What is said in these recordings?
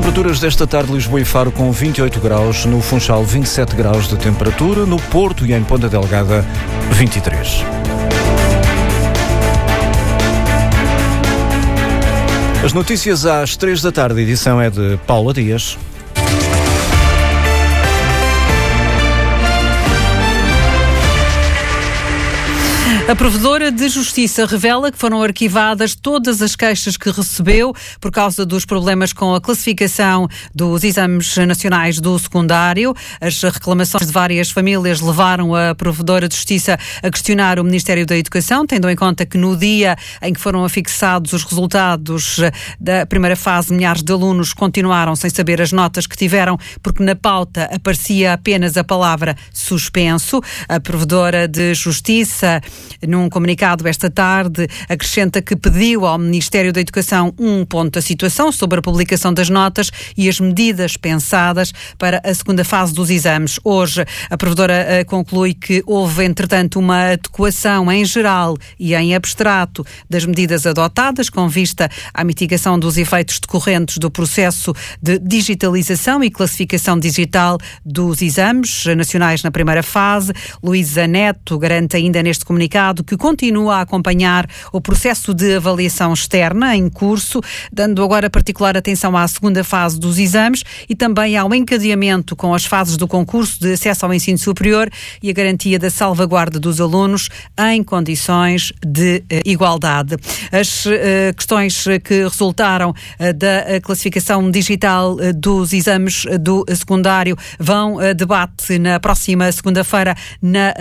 Temperaturas desta tarde, Lisboa e Faro com 28 graus, no Funchal 27 graus de temperatura, no Porto e em Ponta Delgada 23. As notícias às 3 da tarde, a edição é de Paula Dias. A Provedora de Justiça revela que foram arquivadas todas as queixas que recebeu por causa dos problemas com a classificação dos exames nacionais do secundário. As reclamações de várias famílias levaram a Provedora de Justiça a questionar o Ministério da Educação, tendo em conta que no dia em que foram afixados os resultados da primeira fase, milhares de alunos continuaram sem saber as notas que tiveram, porque na pauta aparecia apenas a palavra suspenso. A Provedora de Justiça, num comunicado esta tarde, acrescenta que pediu ao Ministério da Educação um ponto da situação sobre a publicação das notas e as medidas pensadas para a segunda fase dos exames. Hoje, a Provedora conclui que houve, entretanto, uma adequação em geral e em abstrato das medidas adotadas com vista à mitigação dos efeitos decorrentes do processo de digitalização e classificação digital dos exames nacionais na primeira fase. Luísa Neto garante ainda neste comunicado que continua a acompanhar o processo de avaliação externa em curso, dando agora particular atenção à segunda fase dos exames e também ao encadeamento com as fases do concurso de acesso ao ensino superior e a garantia da salvaguarda dos alunos em condições de igualdade. As questões que resultaram da classificação digital dos exames do secundário vão a debate na próxima segunda-feira na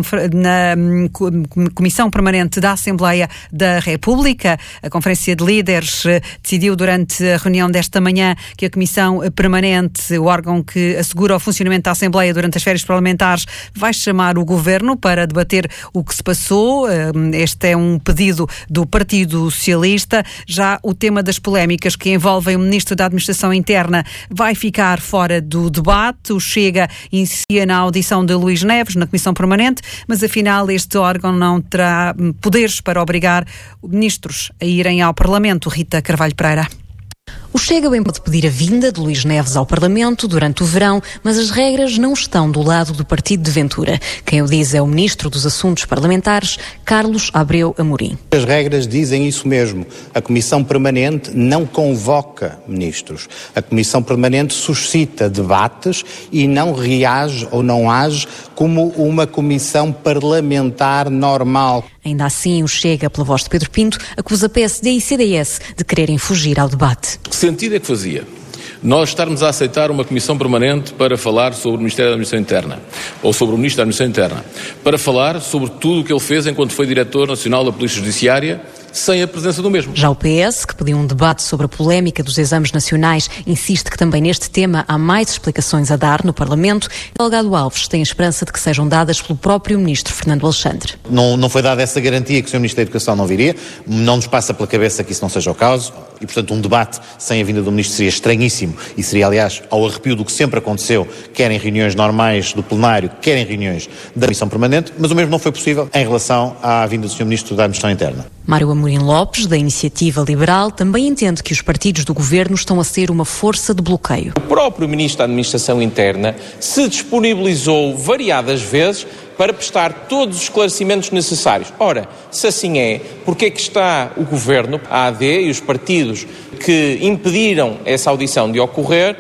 Comissão Permanente da Assembleia da República. A Conferência de Líderes decidiu durante a reunião desta manhã que a Comissão Permanente, o órgão que assegura o funcionamento da Assembleia durante as férias parlamentares, vai chamar o Governo para debater o que se passou. Este é um pedido do Partido Socialista. Já o tema das polémicas que envolvem o Ministro da Administração Interna vai ficar fora do debate. O Chega inicia na audição de Luís Neves na Comissão Permanente, mas afinal este órgão não terá poderes para obrigar ministros a irem ao Parlamento. Rita Carvalho Pereira. O Chega bem pode pedir a vinda de Luís Neves ao Parlamento durante o verão, mas as regras não estão do lado do partido de Ventura. Quem o diz é o Ministro dos Assuntos Parlamentares, Carlos Abreu Amorim. As regras dizem isso mesmo. A Comissão Permanente não convoca ministros. A Comissão Permanente suscita debates e não reage ou não age como uma comissão parlamentar normal. Ainda assim, o Chega, pela voz de Pedro Pinto, acusa PSD e CDS de quererem fugir ao debate. Que sentido é que fazia nós estarmos a aceitar uma comissão permanente para falar sobre o Ministério da Administração Interna, ou sobre o Ministro da Administração Interna, para falar sobre tudo o que ele fez enquanto foi Diretor Nacional da Polícia Judiciária, sem a presença do mesmo? Já o PS, que pediu um debate sobre a polémica dos exames nacionais, insiste que também neste tema há mais explicações a dar no Parlamento. Delgado Alves tem a esperança de que sejam dadas pelo próprio Ministro Fernando Alexandre. Não foi dada essa garantia que o Sr. Ministro da Educação não viria, não nos passa pela cabeça que isso não seja o caso e, portanto, um debate sem a vinda do Ministro seria estranhíssimo e seria, aliás, ao arrepio do que sempre aconteceu, quer em reuniões normais do plenário, quer em reuniões da Comissão Permanente, mas o mesmo não foi possível em relação à vinda do Sr. Ministro da Administração Interna. Mário Amorim Lopes, da Iniciativa Liberal, também entende que os partidos do governo estão a ser uma força de bloqueio. O próprio Ministro da Administração Interna se disponibilizou variadas vezes para prestar todos os esclarecimentos necessários. Ora, se assim é, porque é que está o Governo, a AD e os partidos que impediram essa audição de ocorrer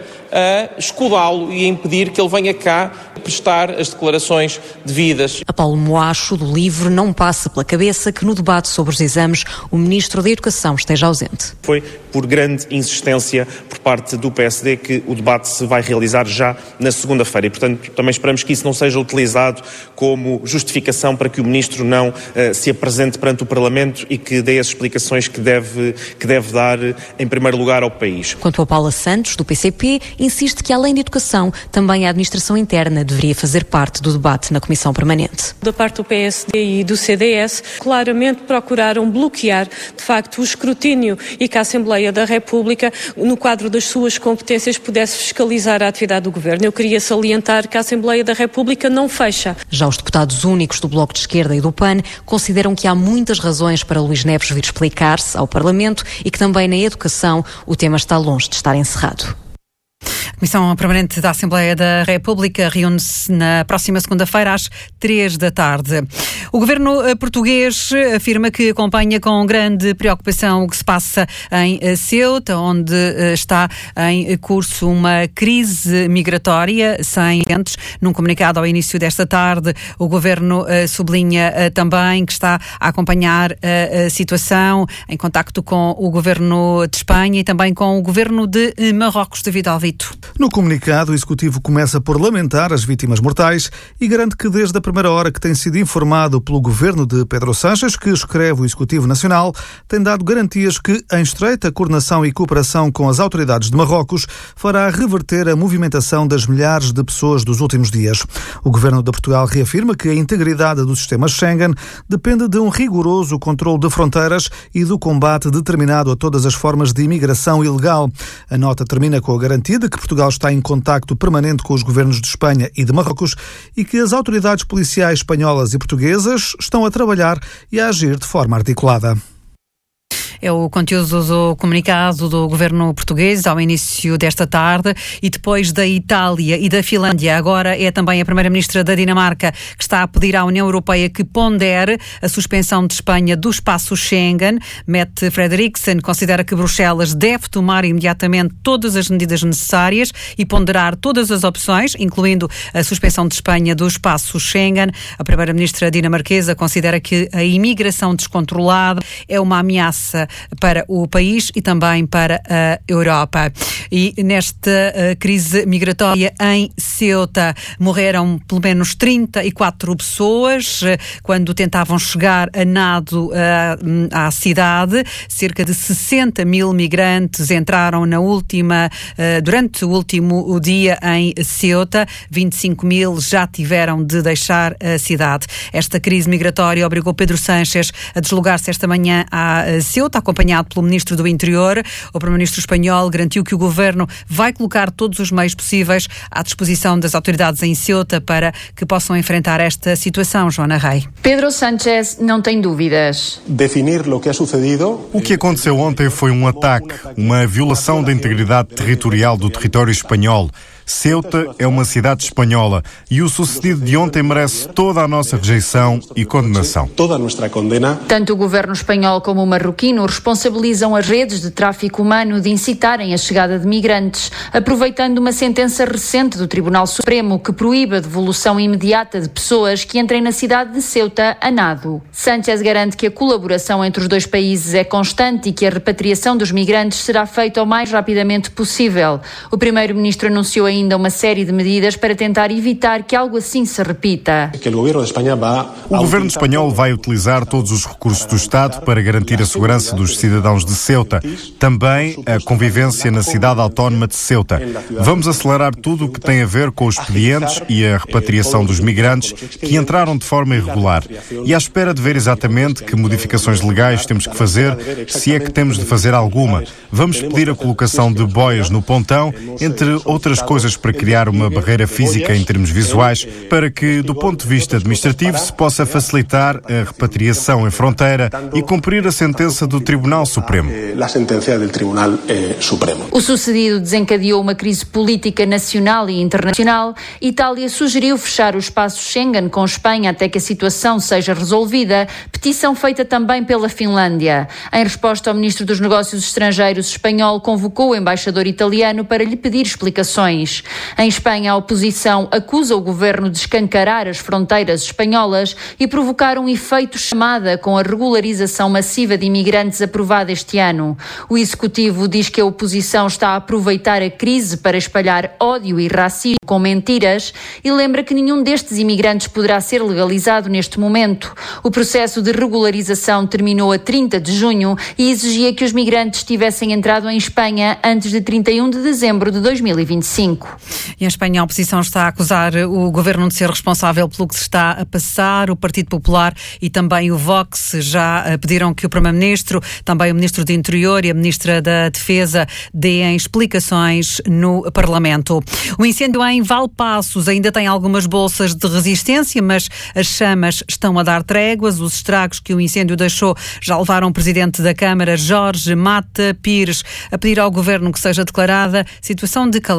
a escudá-lo e a impedir que ele venha cá prestar as declarações devidas? A Paulo Moacho, do LIVRE, não passa pela cabeça que no debate sobre os exames o Ministro da Educação esteja ausente. Foi por grande insistência por parte do PSD que o debate se vai realizar já na segunda-feira e, portanto, também esperamos que isso não seja utilizado como justificação para que o Ministro não se apresente perante o Parlamento e que dê as explicações que deve dar em primeiro lugar ao país. Quanto a Paula Santos, do PCP, insiste que além de educação, também a Administração Interna deveria fazer parte do debate na Comissão Permanente. Da parte do PSD e do CDS, claramente procuraram bloquear, de facto, o escrutínio e que a Assembleia da República, no quadro das suas competências, pudesse fiscalizar a atividade do Governo. Eu queria salientar que a Assembleia da República não fecha. Já os deputados únicos do Bloco de Esquerda e do PAN consideram que há muitas razões para Luís Neves vir explicar-se ao Parlamento e que também na educação o tema está longe de estar encerrado. A Comissão Permanente da Assembleia da República reúne-se na próxima segunda-feira às 3 da tarde. O governo português afirma que acompanha com grande preocupação o que se passa em Ceuta, onde está em curso uma crise migratória sem precedentes. Num comunicado ao início desta tarde, o governo sublinha também que está a acompanhar a situação em contacto com o governo de Espanha e também com o governo de Marrocos. David Alvito. No comunicado, o Executivo começa por lamentar as vítimas mortais e garante que desde a primeira hora que tem sido informado pelo governo de Pedro Sánchez, que escreve o Executivo Nacional, tem dado garantias que, em estreita coordenação e cooperação com as autoridades de Marrocos, fará reverter a movimentação das milhares de pessoas dos últimos dias. O governo de Portugal reafirma que a integridade do sistema Schengen depende de um rigoroso controle de fronteiras e do combate determinado a todas as formas de imigração ilegal. A nota termina com a garantia de que Portugal está em contacto permanente com os governos de Espanha e de Marrocos e que as autoridades policiais espanholas e portuguesas estão a trabalhar e a agir de forma articulada. É o conteúdo do comunicado do governo português ao início desta tarde. E depois da Itália e da Finlândia, agora é também a primeira-ministra da Dinamarca que está a pedir à União Europeia que pondere a suspensão de Espanha do espaço Schengen. Mette Frederiksen considera que Bruxelas deve tomar imediatamente todas as medidas necessárias e ponderar todas as opções, incluindo a suspensão de Espanha do espaço Schengen. A primeira-ministra dinamarquesa considera que a imigração descontrolada é uma ameaça para o país e também para a Europa. E nesta crise migratória em Ceuta morreram pelo menos 34 pessoas quando tentavam chegar a nado à cidade. Cerca de 60 mil migrantes entraram durante o último dia em Ceuta. 25 mil já tiveram de deixar a cidade. Esta crise migratória obrigou Pedro Sánchez a deslocar-se esta manhã a Ceuta, acompanhado pelo Ministro do Interior. O Primeiro-Ministro espanhol garantiu que o Governo vai colocar todos os meios possíveis à disposição das autoridades em Ceuta para que possam enfrentar esta situação. Joana Rei. Pedro Sánchez não tem dúvidas. O que aconteceu ontem foi um ataque, uma violação da integridade territorial do território espanhol. Ceuta é uma cidade espanhola e o sucedido de ontem merece toda a nossa rejeição e condenação. Tanto o governo espanhol como o marroquino responsabilizam as redes de tráfico humano de incitarem a chegada de migrantes, aproveitando uma sentença recente do Tribunal Supremo que proíbe a devolução imediata de pessoas que entrem na cidade de Ceuta a nado. Sánchez garante que a colaboração entre os dois países é constante e que a repatriação dos migrantes será feita o mais rapidamente possível. O primeiro-ministro anunciou ainda uma série de medidas para tentar evitar que algo assim se repita. O governo espanhol vai utilizar todos os recursos do Estado para garantir a segurança dos cidadãos de Ceuta, também a convivência na cidade autónoma de Ceuta. Vamos acelerar tudo o que tem a ver com os expedientes e a repatriação dos migrantes que entraram de forma irregular. E à espera de ver exatamente que modificações legais temos que fazer, se é que temos de fazer alguma. Vamos pedir a colocação de boias no pontão, entre outras coisas, para criar uma barreira física em termos visuais, para que, do ponto de vista administrativo, se possa facilitar a repatriação em fronteira e cumprir a sentença do Tribunal Supremo. O sucedido desencadeou uma crise política nacional e internacional. Itália sugeriu fechar o espaço Schengen com Espanha até que a situação seja resolvida, petição feita também pela Finlândia. Em resposta, o ministro dos Negócios Estrangeiros espanhol convocou o embaixador italiano para lhe pedir explicações. Em Espanha, a oposição acusa o governo de escancarar as fronteiras espanholas e provocar um efeito chamada com a regularização massiva de imigrantes aprovada este ano. O Executivo diz que a oposição está a aproveitar a crise para espalhar ódio e racismo com mentiras e lembra que nenhum destes imigrantes poderá ser legalizado neste momento. O processo de regularização terminou a 30 de junho e exigia que os migrantes tivessem entrado em Espanha antes de 31 de dezembro de 2025. E em Espanha a oposição está a acusar o governo de ser responsável pelo que se está a passar. O Partido Popular e também o Vox já pediram que o Primeiro-Ministro, também o Ministro do Interior e a Ministra da Defesa deem explicações no Parlamento. O incêndio em Valpaços ainda tem algumas bolsas de resistência, mas as chamas estão a dar tréguas. Os estragos que o incêndio deixou já levaram o Presidente da Câmara, Jorge Mata Pires, a pedir ao Governo que seja declarada situação de calamidade.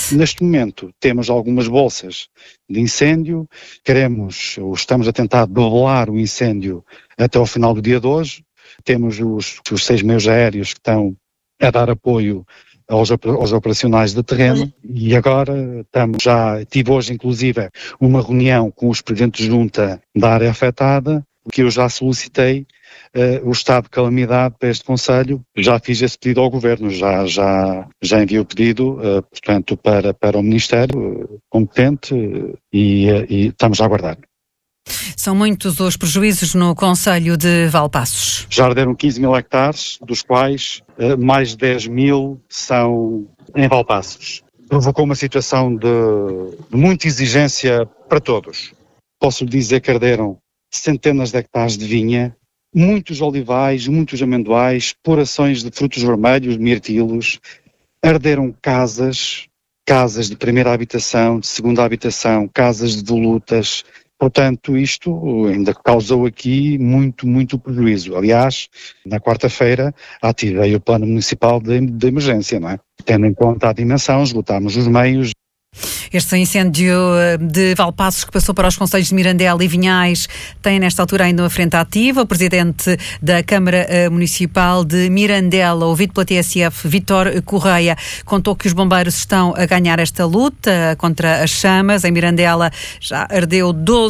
Neste momento temos algumas bolsas de incêndio, estamos a tentar debelar o incêndio até ao final do dia de hoje. Temos os 6 meios aéreos que estão a dar apoio aos operacionais de terreno e agora tive hoje inclusive uma reunião com os presidentes de junta da área afetada, que eu já solicitei o estado de calamidade para este concelho. Já fiz esse pedido ao Governo, já enviei o pedido, portanto, para o Ministério competente e estamos a aguardar. São muitos os prejuízos no concelho de Valpaços. Já arderam 15 mil hectares, dos quais mais de 10 mil são em Valpaços. Provocou uma situação de muita exigência para todos. Posso lhe dizer que arderam centenas de hectares de vinha, muitos olivais, muitos amendoais, explorações de frutos vermelhos, mirtilos, arderam casas de primeira habitação, de segunda habitação, casas de volutas. Portanto, isto ainda causou aqui muito prejuízo. Aliás, na quarta-feira ativei o plano municipal de emergência, não é? Tendo em conta a dimensão, esgotámos os meios. Este incêndio de Valpaços que passou para os concelhos de Mirandela e Vinhais tem nesta altura ainda uma frente ativa. O presidente da Câmara Municipal de Mirandela, ouvido pela TSF, Vítor Correia, contou que os bombeiros estão a ganhar esta luta contra as chamas. Em Mirandela já ardeu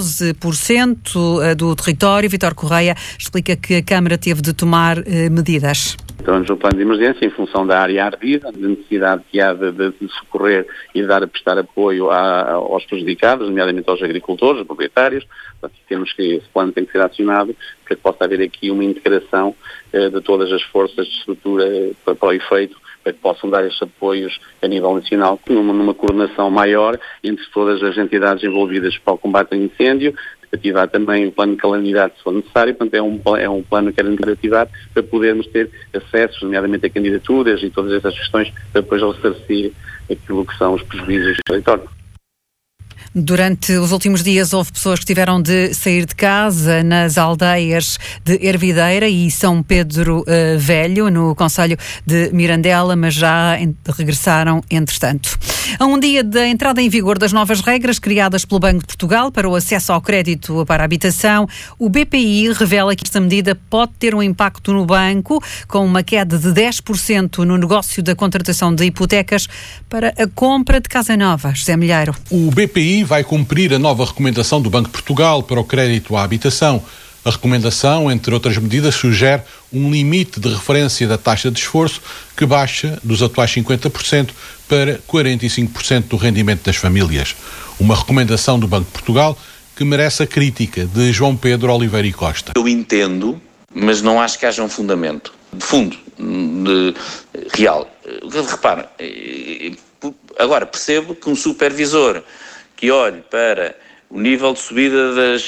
12% do território. Vítor Correia explica que a Câmara teve de tomar medidas. Estamos no plano de emergência em função da área ardida, da necessidade que há de socorrer e de prestar apoio aos prejudicados, nomeadamente aos agricultores, aos proprietários. Portanto, esse plano tem que ser acionado para que possa haver aqui uma integração de todas as forças de estrutura para o efeito, para que possam dar estes apoios a nível nacional, numa coordenação maior entre todas as entidades envolvidas para o combate ao incêndio, ativar também o plano de calamidade se for necessário. Portanto, é um plano que queremos ativar para podermos ter acessos, nomeadamente a candidaturas e todas essas questões, para depois ressarcir aquilo que são os prejuízos do território. Durante os últimos dias houve pessoas que tiveram de sair de casa nas aldeias de Hervideira e São Pedro Velho, no concelho de Mirandela, mas já regressaram entretanto. A um dia da entrada em vigor das novas regras criadas pelo Banco de Portugal para o acesso ao crédito para a habitação, o BPI revela que esta medida pode ter um impacto no banco, com uma queda de 10% no negócio da contratação de hipotecas para a compra de casa nova. José Milheiro. O BPI vai cumprir a nova recomendação do Banco de Portugal para o crédito à habitação. A recomendação, entre outras medidas, sugere um limite de referência da taxa de esforço que baixa dos atuais 50% para 45% do rendimento das famílias. Uma recomendação do Banco de Portugal que merece a crítica de João Pedro Oliveira e Costa. Eu entendo, mas não acho que haja um fundamento de fundo, real. Repara, agora percebo que um supervisor que olhe para o nível de subida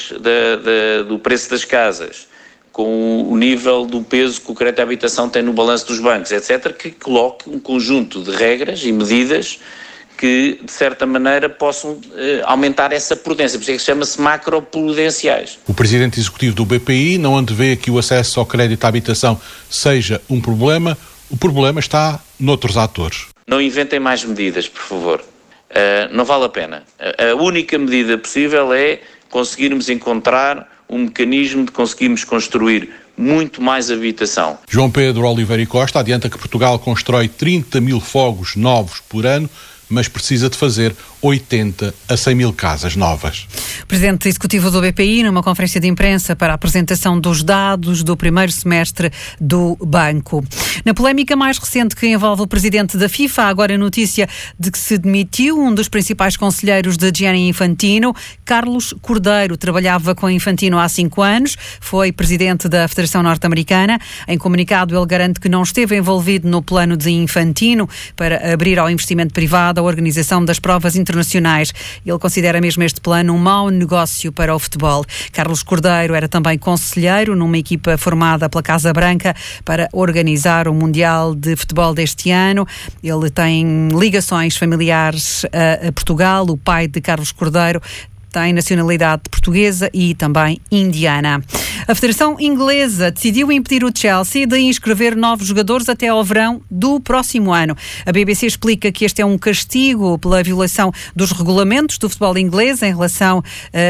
do preço das casas, com o nível do peso que o crédito à habitação tem no balanço dos bancos, etc., que coloque um conjunto de regras e medidas que, de certa maneira, possam aumentar essa prudência. Por isso é que chama-se macroprudenciais. O presidente executivo do BPI não antevê que o acesso ao crédito à habitação seja um problema. O problema está noutros atores. Não inventem mais medidas, por favor. Não vale a pena. A única medida possível é conseguirmos encontrar um mecanismo de conseguirmos construir muito mais habitação. João Pedro Oliveira e Costa adianta que Portugal constrói 30 mil fogos novos por ano, mas precisa de fazer 80 a 100 mil casas novas. O presidente executivo do BPI, numa conferência de imprensa para a apresentação dos dados do primeiro semestre do banco. Na polémica mais recente que envolve o presidente da FIFA, agora a notícia de que se demitiu um dos principais conselheiros de Gianni Infantino. Carlos Cordeiro trabalhava com Infantino há 5 anos, foi presidente da Federação Norte-Americana. Em comunicado, ele garante que não esteve envolvido no plano de Infantino para abrir ao investimento privado a organização das provas internacionais. Ele considera mesmo este plano um mau negócio para o futebol. Carlos Cordeiro era também conselheiro numa equipa formada pela Casa Branca para organizar o Mundial de Futebol deste ano. Ele tem ligações familiares a Portugal. O pai de Carlos Cordeiro tem nacionalidade portuguesa e também indiana. A Federação Inglesa decidiu impedir o Chelsea de inscrever novos jogadores até ao verão do próximo ano. A BBC explica que este é um castigo pela violação dos regulamentos do futebol inglês em relação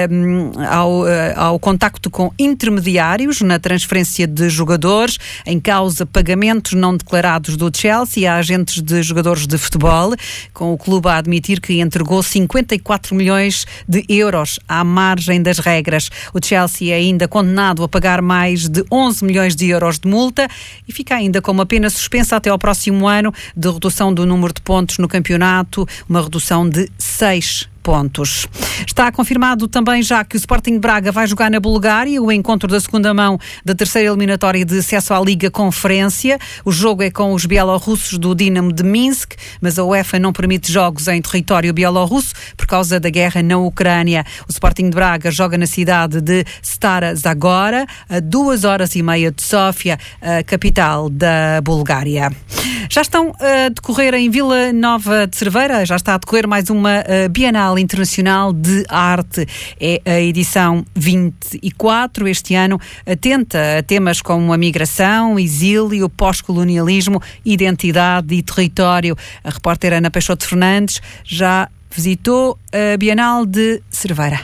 ao contacto com intermediários na transferência de jogadores, em causa pagamentos não declarados do Chelsea a agentes de jogadores de futebol, com o clube a admitir que entregou 54 milhões de euros à margem das regras. O Chelsea é ainda condenado a pagar mais de 11 milhões de euros de multa e fica ainda com uma pena suspensa até ao próximo ano de redução do número de pontos no campeonato, uma redução de 6 pontos. Está confirmado também já que o Sporting Braga vai jogar na Bulgária o encontro da segunda mão da terceira eliminatória de acesso à Liga Conferência. O jogo é com os bielorrussos do Dinamo de Minsk, mas a UEFA não permite jogos em território bielorrusso por causa da guerra na Ucrânia. O Sporting de Braga joga na cidade de Stara Zagora, a 2h30 de Sófia, a capital da Bulgária. Já estão a decorrer em Vila Nova de Cerveira, já está a decorrer mais uma Bienal Internacional de Arte. É a edição 24. Este ano atenta a temas como a migração, exílio, pós-colonialismo, identidade e território. A repórter Ana Peixoto Fernandes já visitou a Bienal de Cerveira.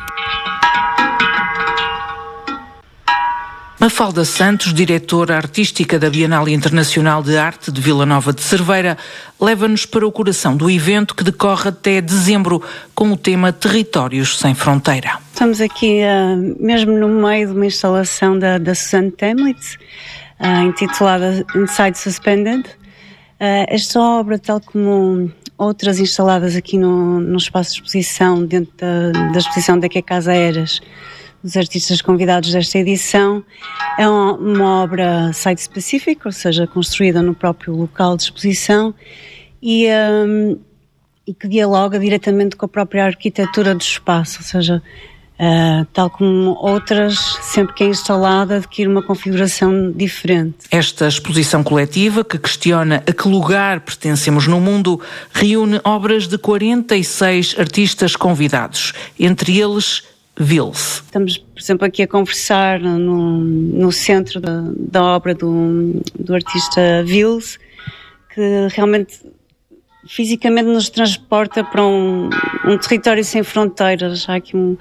Mafalda Santos, diretora artística da Bienal Internacional de Arte de Vila Nova de Cerveira, leva-nos para o coração do evento que decorre até dezembro com o tema Territórios Sem Fronteira. Estamos aqui mesmo no meio de uma instalação da Suzanne Temlitz, intitulada Inside Suspended. Esta obra, tal como outras instaladas aqui no espaço de exposição, dentro da exposição da Que Casa Eras, os artistas convidados desta edição, é uma obra site-specific, ou seja, construída no próprio local de exposição e que dialoga diretamente com a própria arquitetura do espaço, ou seja, tal como outras, sempre que é instalada, adquire uma configuração diferente. Esta exposição coletiva, que questiona a que lugar pertencemos no mundo, reúne obras de 46 artistas convidados, entre eles Vils. Estamos, por exemplo, aqui a conversar no centro da obra do artista Vils, que realmente fisicamente nos transporta para um território sem fronteiras. Há aqui um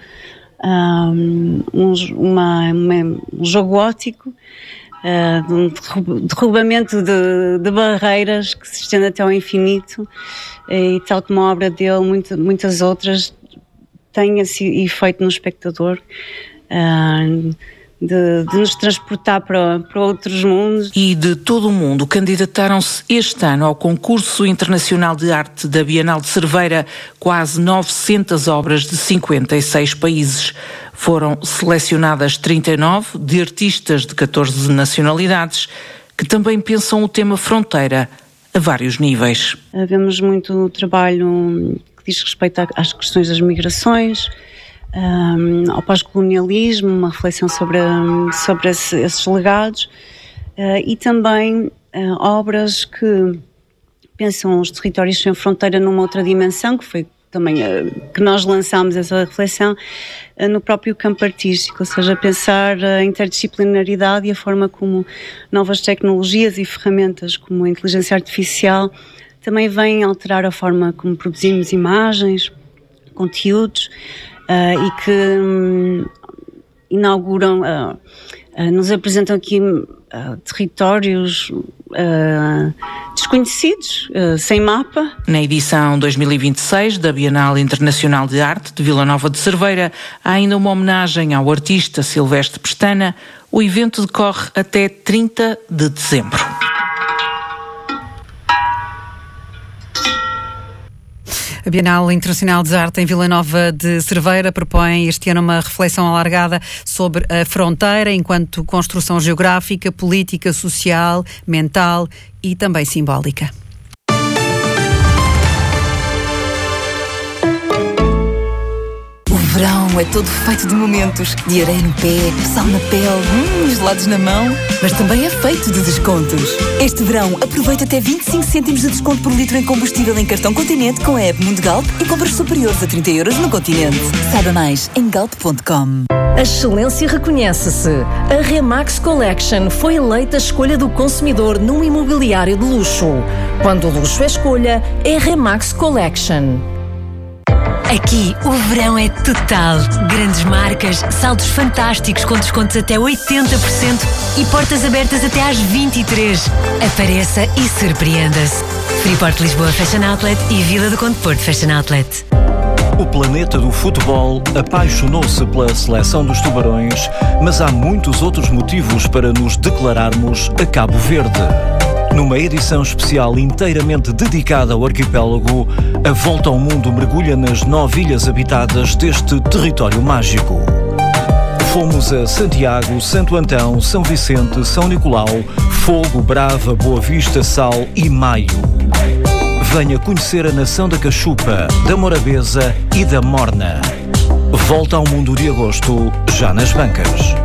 jogo óptico, de um derrubamento de barreiras que se estende até ao infinito, e tal como a obra dele, muitas outras tem esse efeito no espectador, de nos transportar para outros mundos. E de todo o mundo candidataram-se este ano ao Concurso Internacional de Arte da Bienal de Cerveira quase 900 obras de 56 países. Foram selecionadas 39 de artistas de 14 nacionalidades que também pensam o tema fronteira a vários níveis. Vemos muito trabalho que diz respeito às questões das migrações, ao pós-colonialismo, uma reflexão sobre esses legados, e também obras que pensam os territórios sem fronteira numa outra dimensão, que foi também que nós lançámos essa reflexão no próprio campo artístico, ou seja, pensar a interdisciplinaridade e a forma como novas tecnologias e ferramentas como a inteligência artificial também vêm alterar a forma como produzimos imagens, conteúdos, e que inauguram, nos apresentam aqui territórios desconhecidos, sem mapa. Na edição 2026 da Bienal Internacional de Arte de Vila Nova de Cerveira, há ainda uma homenagem ao artista Silvestre Pestana. O evento decorre até 30 de dezembro. A Bienal Internacional de Arte em Vila Nova de Cerveira propõe este ano uma reflexão alargada sobre a fronteira enquanto construção geográfica, política, social, mental e também simbólica. O verão verão é todo feito de momentos. De areia no pé, sal na pele, gelados na mão. Mas também é feito de descontos. Este verão, aproveita até 25 cêntimos de desconto por litro em combustível em cartão Continente com a app Mundo Galp e compras superiores a 30 € no Continente. Saiba mais em galp.com. A excelência reconhece-se. A Remax Collection foi eleita a escolha do consumidor num imobiliário de luxo. Quando o luxo é escolha, é Remax Collection. Aqui o verão é total. Grandes marcas, saldos fantásticos com descontos até 80% e portas abertas até às 23. Apareça e surpreenda-se. Freeport Lisboa Fashion Outlet e Vila do Conde Porto Fashion Outlet. O planeta do futebol apaixonou-se pela seleção dos Tubarões, mas há muitos outros motivos para nos declararmos a Cabo Verde. Numa edição especial inteiramente dedicada ao arquipélago, a Volta ao Mundo mergulha nas 9 ilhas habitadas deste território mágico. Fomos a Santiago, Santo Antão, São Vicente, São Nicolau, Fogo, Brava, Boa Vista, Sal e Maio. Venha conhecer a nação da Cachupa, da Morabeza e da Morna. Volta ao Mundo de agosto, já nas bancas.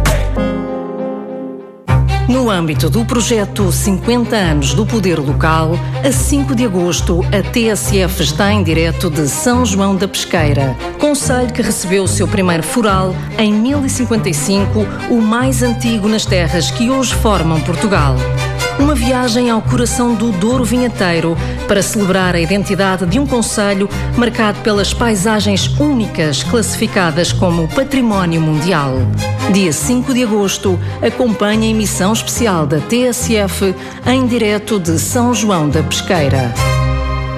No âmbito do projeto 50 anos do Poder Local, a 5 de agosto, a TSF está em direto de São João da Pesqueira, concelho que recebeu o seu primeiro foral em 1055, o mais antigo nas terras que hoje formam Portugal. Uma viagem ao coração do Douro Vinheteiro para celebrar a identidade de um concelho marcado pelas paisagens únicas classificadas como Património Mundial. Dia 5 de agosto, acompanhe a emissão especial da TSF em direto de São João da Pesqueira.